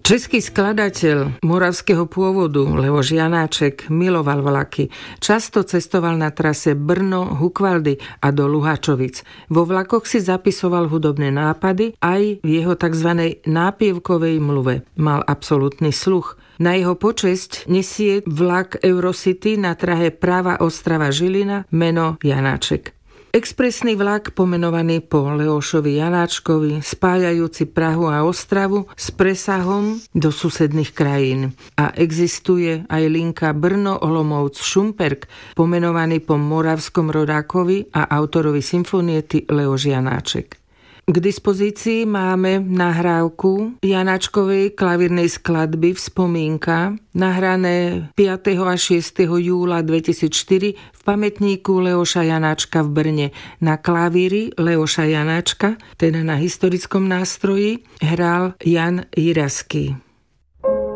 Český skladateľ moravského pôvodu Leoš Janáček miloval vlaky. Často cestoval na trase Brno, Hukvaldy a do Luhačovic. Vo vlakoch si zapisoval hudobné nápady aj v jeho tzv. Nápievkovej mluve. Mal absolútny sluch. Na jeho počesť nesie vlak Eurocity na trahe Prava Ostrava Žilina meno Janáček. Expresný vlak pomenovaný po Leošovi Janáčkovi, spájajúci Prahu a Ostravu s presahom do susedných krajín. A existuje aj linka Brno-Olomouc-Šumperk, pomenovaný po moravskom rodákovi a autorovi symfoniety Leoš Janáček. K dispozícii máme nahrávku Janáčkovej klavírnej skladby Vzpomínka, nahrané 5. a 6. júla 2004 v pamätníku Leoša Janáčka v Brne. Na klavíri Leoša Janáčka, teda na historickom nástroji, hral Jan Jiraský.